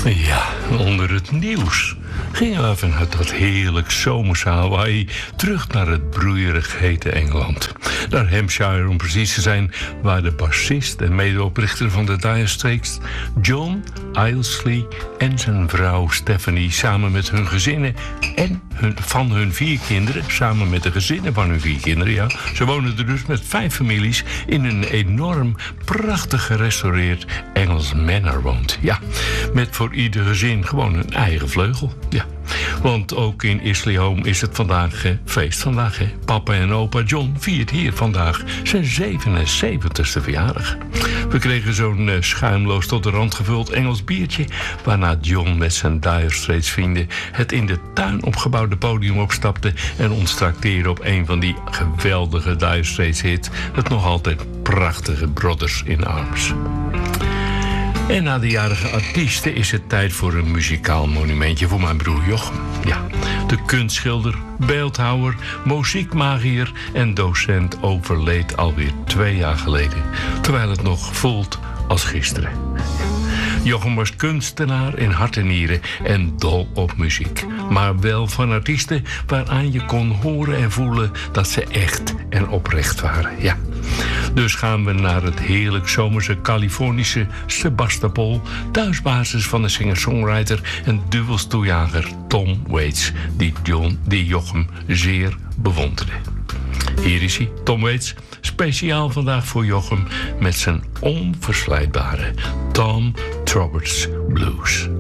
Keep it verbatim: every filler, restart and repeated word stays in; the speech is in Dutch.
Ja, onder het nieuws gingen we vanuit dat heerlijk zomerse Hawaii terug naar het broeierig hete Engeland. Naar Hampshire om precies te zijn, waar de bassist en medeoprichter van de Dire Straits, John Illsley, en zijn vrouw Stephanie samen met hun gezinnen en hun, van hun vier kinderen, samen met de gezinnen van hun vier kinderen, ja. Ze wonen er dus met vijf families in een enorm prachtig gerestaureerd Engels manor woont. Ja, met voor ieder gezin gewoon een eigen vleugel. Ja. Want ook in Isley Home is het vandaag eh, feest vandaag. Hè. Papa en opa John viert hier vandaag zijn zevenenzeventigste verjaardag. We kregen zo'n eh, schuimloos tot de rand gevuld Engels biertje, waarna John met zijn Dire Straits vrienden het in de tuin opgebouwde podium opstapte en ons trakteerde op een van die geweldige Dire Straits hits, het nog altijd prachtige Brothers in Arms. En na de jarige artiesten is het tijd voor een muzikaal monumentje voor mijn broer Jochem. Ja, de kunstschilder, beeldhouwer, muziekmagier en docent overleed alweer twee jaar geleden, terwijl het nog voelt als gisteren. Jochem was kunstenaar in hart en nieren en dol op muziek. Maar wel van artiesten waaraan je kon horen en voelen dat ze echt en oprecht waren. Ja. Dus gaan we naar het heerlijk zomerse Californische Sebastopol, thuisbasis van de singer-songwriter en duvelstoejager Tom Waits, die, John, die Jochem zeer bewonderde. Hier is hij, Tom Waits, speciaal vandaag voor Jochem met zijn onverslijtbare Tom Roberts Blues.